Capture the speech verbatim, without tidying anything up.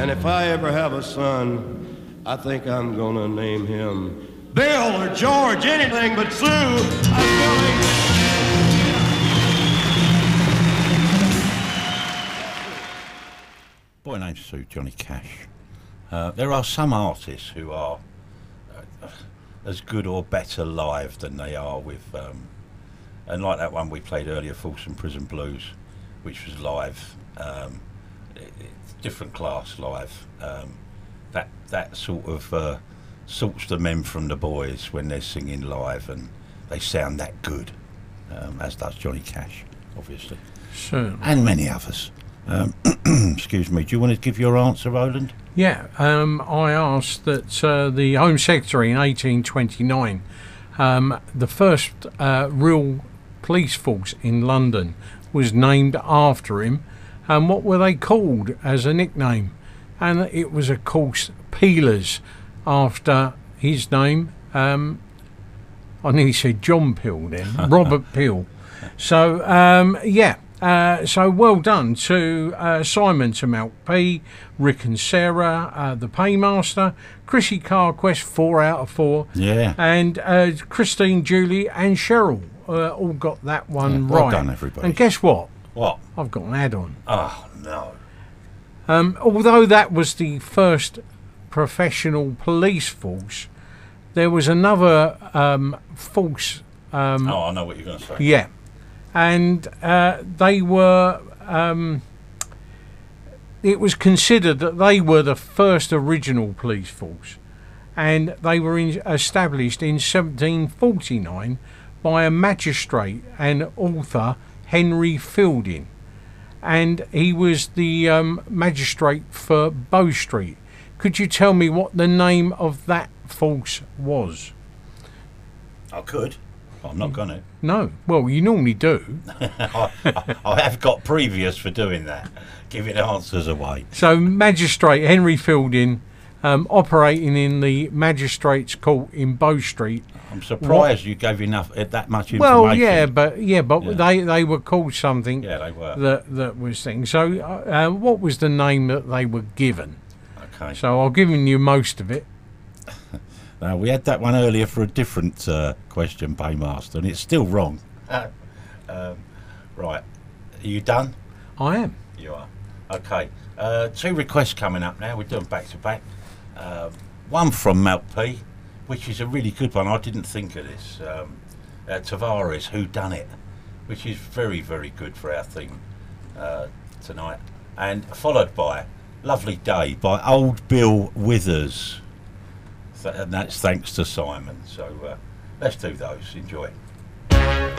And if I ever have a son, I think I'm gonna name him Bill or George, anything but Sue. I'm going. Boy named Sue, Johnny Cash. Uh, there are some artists who are uh, as good or better live than they are with, um, and like that one we played earlier, Folsom Prison Blues, which was live, um, it, it's different class live. Um, that that sort of uh, sorts the men from the boys when they're singing live, and they sound that good, um, as does Johnny Cash, obviously, Sure. and many others. Um, excuse me, do you want to give your answer, Roland? Yeah, um, I asked that uh, the Home Secretary in eighteen twenty-nine, um, the first uh, real police force in London was named after him, and what were they called as a nickname? And it was, of course, Peelers, after his name. Um, I nearly said John Peel then, Robert Peel. So, um, yeah. Uh, so well done to uh, Simon to Maltby, Rick and Sarah, uh, the Paymaster, Chrissy Carquest, four out of four, Yeah. and uh, Christine, Julie, and Cheryl uh, all got that one Yeah, well right. done, everybody. And guess what? What? I've got an add-on. Oh, no. Um, although that was the first professional police force, there was another um, force. Um, Oh, I know what you're going to say. Yeah. And uh, they were, um, it was considered that they were the first original police force, and they were in, established in seventeen forty-nine by a magistrate and author, Henry Fielding, and he was the um, magistrate for Bow Street. Could you tell me what the name of that force was? I could. I'm not going to. No. Well, you normally do. I, I, I have got previous for doing that, giving answers away. So, Magistrate Henry Fielding, um, operating in the Magistrates' Court in Bow Street. I'm surprised you gave enough uh, that much information. Well, yeah, but yeah, but Yeah. they they were called something. Yeah, they were. That that was thing. So, uh, uh, what was the name that they were given? Okay. So, I'll give you most of it. Now, we had that one earlier for a different uh, question, Paymaster, and it's still wrong. um, right. Are you done? I am. You are. Okay. Uh, two requests coming up now. We're doing back to back. Um, one from Maltby, which is a really good one. I didn't think of this. Um, uh, Tavares, Who Done It, which is very, very good for our theme uh, tonight. And followed by Lovely Day by Old Bill Withers. And that's thanks to Simon. So uh, let's do those. Enjoy.